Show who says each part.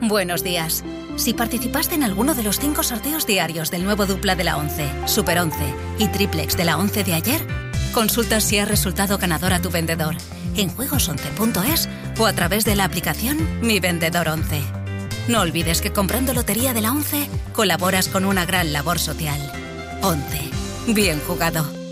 Speaker 1: Buenos días. Si participaste en alguno de los 5 sorteos diarios del nuevo dupla de la 11, Super 11 y triplex de la 11 de ayer, consulta si has resultado ganador a tu vendedor en juegos11.es o a través de la aplicación Mi Vendedor 11. No olvides que comprando lotería de la 11 colaboras con una gran labor social. 11. Bien jugado.